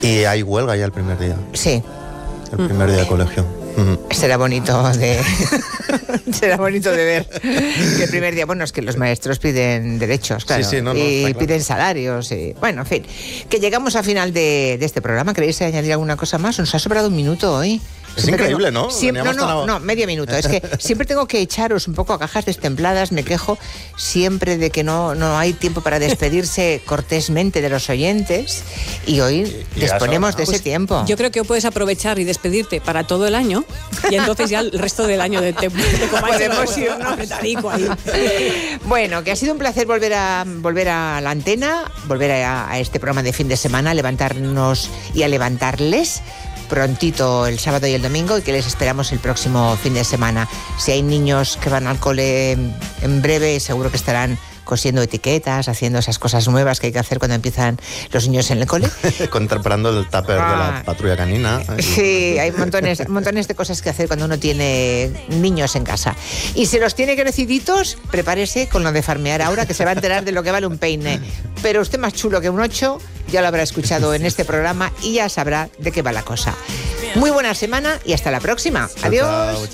Y hay huelga ya el primer día. Sí. El primer día de colegio. Será bonito de ver que el primer día, bueno, es que los maestros piden derechos, claro, Sí, no, y está claro. piden salarios, y bueno, en fin, que llegamos al final de este programa. ¿Queréis añadir alguna cosa más? Nos ha sobrado un minuto hoy. Es increíble, ¿no? No, medio minuto. Es que siempre tengo que echaros un poco a cajas destempladas. Me quejo siempre de que no hay tiempo para despedirse cortésmente de los oyentes. Y hoy disponemos de ese tiempo. Yo creo que puedes aprovechar y despedirte para todo el año. Y entonces ya el resto del año de podemos irnos apretadico ahí. Bueno, que ha sido un placer volver a la antena, volver a este programa de fin de semana, a levantarnos y a levantarles prontito el sábado y el domingo, y que les esperamos el próximo fin de semana. Si hay niños que van al cole en breve, seguro que estarán cosiendo etiquetas, haciendo esas cosas nuevas que hay que hacer cuando empiezan los niños en el cole. Preparando el tupper de la patrulla canina. Sí, hay montones de cosas que hacer cuando uno tiene niños en casa. Y si los tiene creciditos, prepárese con lo de farmear ahora, que se va a enterar de lo que vale un peine. Pero usted, más chulo que un 8, ya lo habrá escuchado en este programa y ya sabrá de qué va la cosa. Muy buena semana y hasta la próxima. Adiós.